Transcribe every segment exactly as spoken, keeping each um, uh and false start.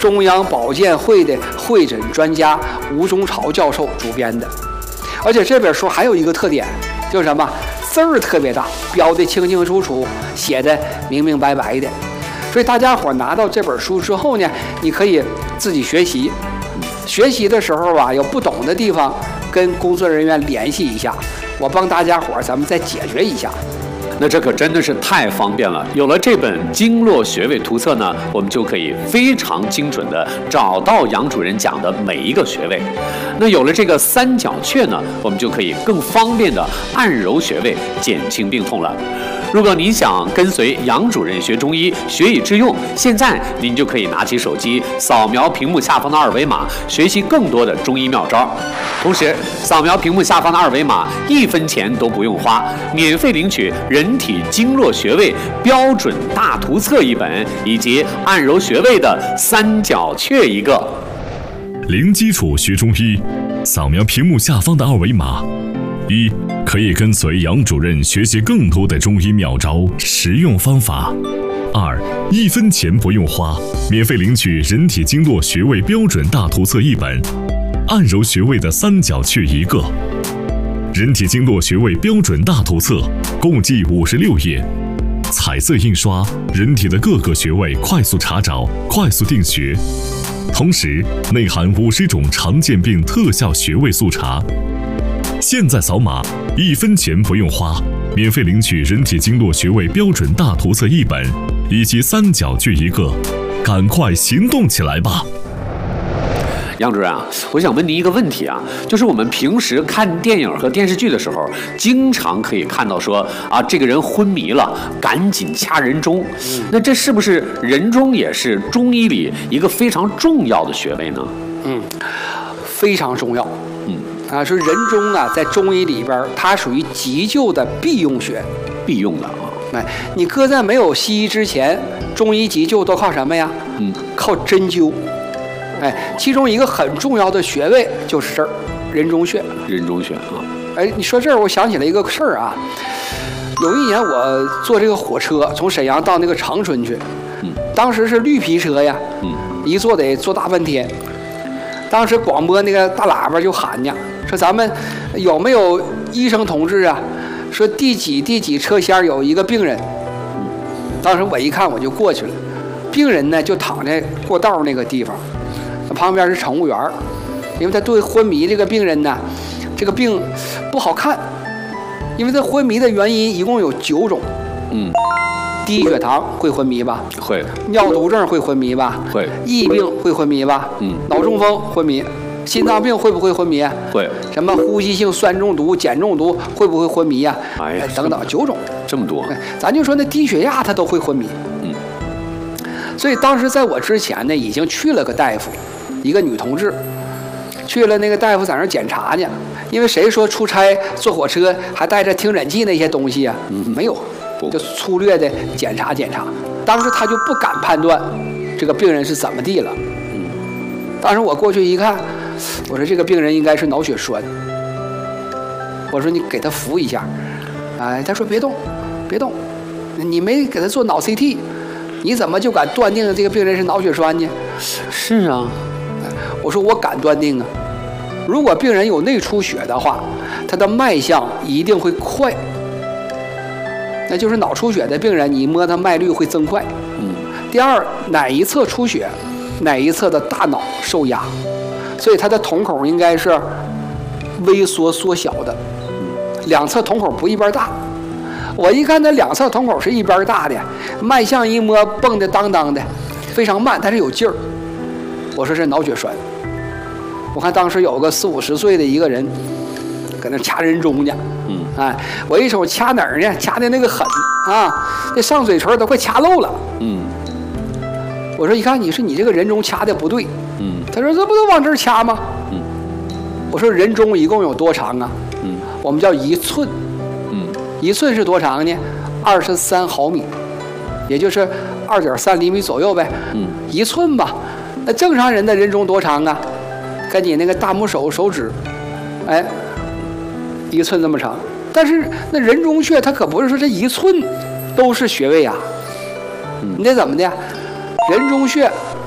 中央保健会的会诊专家吴忠朝教授主编的。而且这本书还有一个特点，就是什么？字儿特别大，标的清清楚楚，写的明明白白的。所以大家伙拿到这本书之后呢，你可以自己学习。学习的时候啊，有不懂的地方，跟工作人员联系一下，我帮大家伙咱们再解决一下。 那这可真的是太方便了。有了这本经络穴位图册呢，我们就可以非常精准的找到杨主任讲的每一个穴位。那有了这个三角穴呢，我们就可以更方便的按揉穴位，减轻病痛了。如果您想跟随杨主任学中医，学以致用，现在您就可以拿起手机，扫描屏幕下方的二维码，学习更多的中医妙招。同时，扫描屏幕下方的二维码，一分钱都不用花，免费领取人体经络穴位标准大图册一本，以及按揉穴位的三角穴一个。 零基础学中医，扫描屏幕下方的二维码。一，可以跟随杨主任学习更多的中医妙招、实用方法。二，一分钱不用花，免费领取人体经络穴位标准大图册一本，按揉穴位的三角穴一个。人体经络穴位标准大图册共计五十六页，彩色印刷，人体的各个穴位快速查找、快速定穴，同时内含五十种常见病特效穴位速查。现在扫码，一分钱不用花，免费领取人体经络穴位标准大图册一本，以及三角穴一个，赶快行动起来吧！ 杨主任啊，我想问您一个问题啊，就是我们平时看电影和电视剧的时候，经常可以看到说啊，这个人昏迷了，赶紧掐人中。嗯、那这是不是人中也是中医里一个非常重要的穴位呢？ 嗯，非常重要。 嗯。 啊，说人中啊，在中医里边，它属于急救的必用穴， 必用的啊。 哎，你搁在没有西医之前，中医急救都靠什么呀？ 嗯，靠针灸。哎，其中一个很重要的穴位就是这儿，人中穴。 人中穴啊。 哎，你说这儿，我想起来一个事儿啊。有一年我坐这个火车从沈阳到那个长春去， 嗯， 当时是绿皮车呀， 嗯， 一坐得坐大半天。当时广播那个大喇叭就喊呢，说咱们有没有医生同志啊？说第几第几车厢有一个病人。当时我一看我就过去了，病人呢就躺在过道那个地方，旁边是乘务员，因为他对昏迷这个病人呢，这个病不好看，因为他昏迷的原因一共有九种。 嗯。 低血糖会昏迷吧？ 会。 尿毒症会昏迷吧？ 会。 疫病会昏迷吧？ 嗯。 脑中风昏迷，心脏病会不会昏迷？ 会。 什么呼吸性酸中毒、碱中毒会不会昏迷呀？ 哎呀， 等等，九种。 这么多。 咱就说那低血压他都会昏迷。 嗯。 所以当时在我之前呢，已经去了个大夫，一个女同志，去了那个大夫在那儿检查呢。因为谁说出差坐火车还带着听诊器那些东西啊？嗯，没有。就粗略的检查检查，当时他就不敢判断这个病人是怎么地了。嗯，当时我过去一看，我说这个病人应该是脑血栓。我说你给他扶一下，哎，他说别动，别动，你没给他做脑 C T， 你怎么就敢断定这个病人是脑血栓呢？ 是啊， 我说我敢断定啊，如果病人有内出血的话，他的脉象一定会快。那就是脑出血的病人，你摸他脉率会增快。 嗯。 第二，哪一侧出血，哪一侧的大脑受压，所以他的瞳孔应该是微缩缩小的，两侧瞳孔不一边大。我一看那两侧瞳孔是一边大的，脉象一摸蹦的当当的，非常慢，但是有劲儿。我说是脑血栓。我看当时有个四五十岁的一个人，搁那掐人中呢。 嗯， 哎，我一瞅掐哪儿呢？掐的那个狠啊，这上嘴唇都快掐漏了。 嗯， 我说一看，你说你这个人中掐的不对。 嗯， 他说这不都往这儿掐吗？ 嗯， 我说人中一共有多长啊？ 嗯， 我们叫一寸。 嗯， 一寸是多长呢？二十三毫米，也就是二点三厘米左右呗。 嗯， 一寸吧。那正常人的人中多长啊？跟你那个大拇手手指，哎。一寸这么长，但是那人中穴它可不是说这一寸都是穴位啊，你得怎么的？人中穴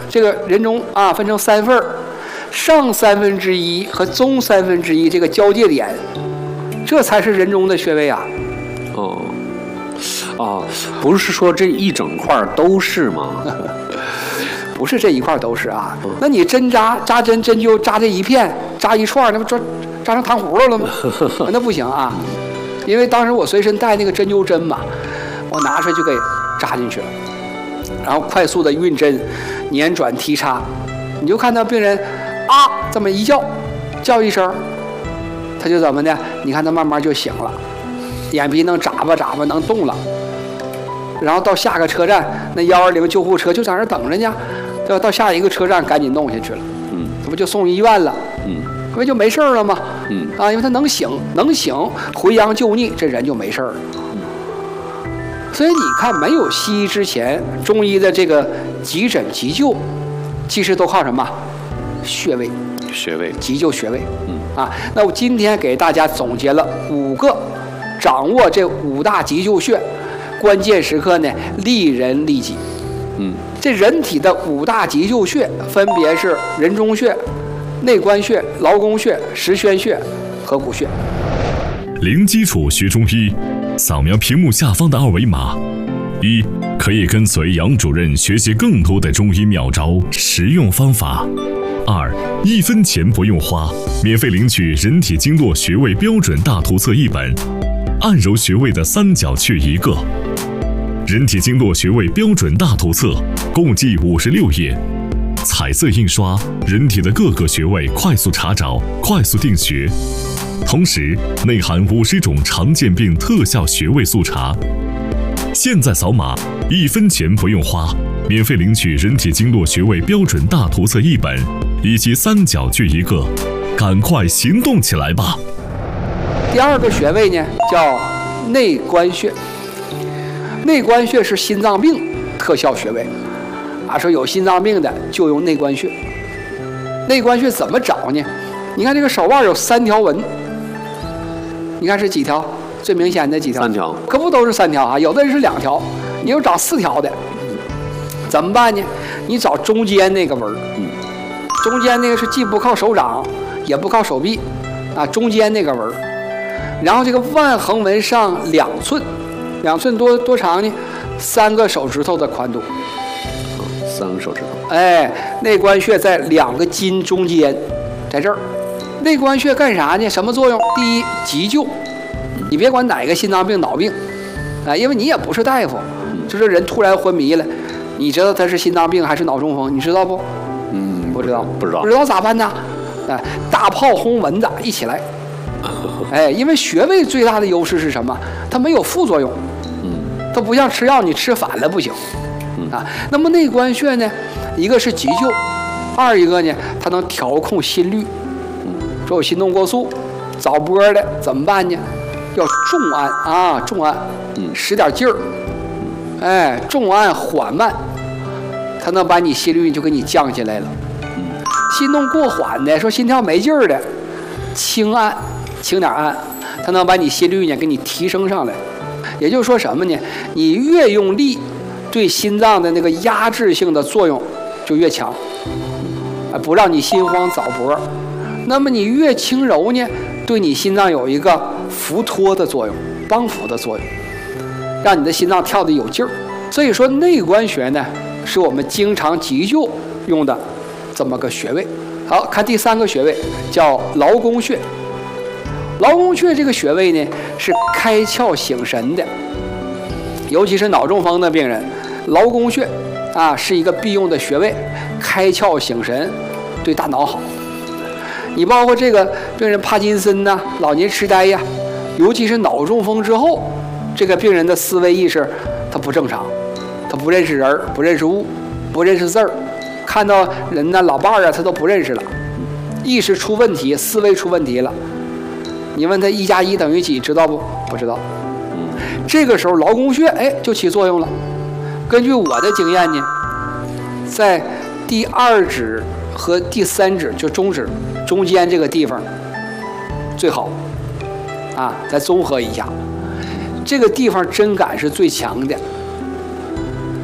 这个人中啊分成三份儿，上三分之一和中三分之一这个交界点，这才是人中的穴位啊。 哦，啊，不是说这一整块都是吗？ 不是这一块都是啊。那你针扎扎针针灸扎这一片扎一串，那不扎扎成糖葫芦了吗？那不行啊，因为当时我随身带那个针灸针嘛，我拿出来就给扎进去了，然后快速的运针，捻转提插，你就看到病人啊这么一叫，叫一声，他就怎么的？你看他慢慢就醒了，眼皮能眨巴眨巴，能动了。然后到下个车站，那幺二零救护车就在那儿等着呢，对吧？到下一个车站赶紧弄下去了， 嗯， 这不就送医院了？ 嗯， 这不就没事了吗？ 嗯， 啊，因为他能醒，能醒，回阳救逆，这人就没事了。所以你看，没有西医之前，中医的这个急诊急救，其实都靠什么？穴位， 穴位， 急救穴位。 嗯， 啊，那我今天给大家总结了五个，掌握这五大急救穴。关键时刻呢，利人利己。 嗯， 这人体的五大急救穴分别是人中穴、内关穴、劳宫穴、实宣穴和骨穴。 零基础学中医，扫描屏幕下方的二维码，一可以跟随杨主任学习更多的中医妙招、实用方法；二一分钱不用花，免费领取人体经络穴位标准大图册一本，按揉穴位的三角穴一个。人体经络穴位标准大图册共计五十六页，彩色印刷，人体的各个穴位快速查找，快速定穴。同时内含五十种常见病特效穴位速查。现在扫码，一分钱不用花，免费领取人体经络穴位标准大图册一本以及三角穴一个，赶快行动起来吧！ 第二个穴位呢，叫内关穴。内关穴是心脏病特效穴位，啊，说有心脏病的就用内关穴。内关穴怎么找呢？你看这个手腕有三条纹，你看是几条？最明显的几条？ 三条。 可不都是三条啊？有的人是两条，你有找四条的，怎么办呢？你找中间那个纹， 嗯， 中间那个是既不靠手掌，也不靠手臂，啊，中间那个纹，然后这个腕横纹上两寸。两寸多多长呢？三个手指头的宽度。 三个手指头。 哎，内关穴在两个筋中间，在这儿。内关穴干啥呢？什么作用？第一，急救。你别管哪个心脏病、脑病，啊，因为你也不是大夫，就这人突然昏迷了，你知道他是心脏病还是脑中风？你知道不？ 嗯， 不知道， 不知道， 不知道咋办呢？哎，大炮轰蚊子一起来。哎，因为穴位最大的优势是什么？它没有副作用。它不像吃药，你吃反了不行，啊。那么内关穴呢，一个是急救，二一个呢，它能调控心率。说有心动过速、早搏的怎么办呢？要重按啊，重按，使点劲儿，哎，重按缓慢，它能把你心率就给你降下来了。心动过缓的，说心跳没劲儿的，轻按，轻点按，它能把你心率呢给你提升上来。也就是说什么呢？你越用力，对心脏的那个压制性的作用就越强，啊，不让你心慌早搏。那么你越轻柔呢，对你心脏有一个扶托的作用，帮扶的作用，让你的心脏跳得有劲儿。所以说内关穴呢，是我们经常急救用的这么个穴位。好，看第三个穴位叫劳宫穴。劳宫穴这个穴位呢，是开窍醒神的，尤其是脑中风的病人，劳宫穴啊是一个必用的穴位，开窍醒神，对大脑好。你包括这个病人帕金森呐、啊、老年痴呆呀，尤其是脑中风之后，这个病人的思维意识他不正常，他不认识人，不认识物，不认识字儿，看到人呐、老伴儿啊，他都不认识了，意识出问题，思维出问题了。你问他一加一等于几，知道不？不知道。这个时候劳宫穴哎就起作用了。根据我的经验呢，在第二指和第三指就中指中间这个地方最好啊，再综合一下，这个地方针感是最强的。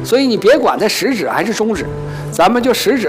所以你别管它食指还是中指，咱们就食指